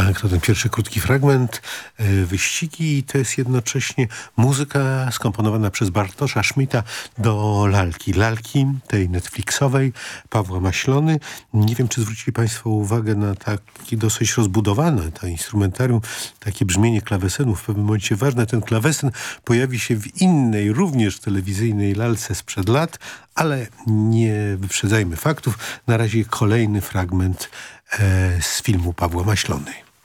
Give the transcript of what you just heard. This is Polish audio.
Tak, to ten pierwszy krótki fragment, wyścigi, i to jest jednocześnie muzyka skomponowana przez Bartosza Szmita do lalki tej Netflixowej, Pawła Maślony. Nie wiem, czy zwrócili państwo uwagę na takie dosyć rozbudowane to instrumentarium, takie brzmienie klawesenu. W pewnym momencie ważne, ten klawesen pojawi się w innej, również telewizyjnej lalce sprzed lat, ale nie wyprzedzajmy faktów. Na razie kolejny fragment z filmu Pawła Maślony.